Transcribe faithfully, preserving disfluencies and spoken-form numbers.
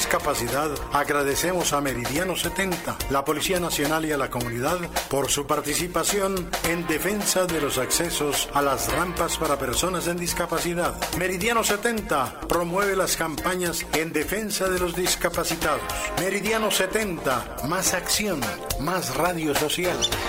discapacidad, agradecemos a Meridiano setenta, la Policía Nacional y a la comunidad por su participación en defensa de los accesos a las rampas para personas en discapacidad. Meridiano setenta promueve las campañas en defensa de los discapacitados. Meridiano setenta, más acción, más radio social.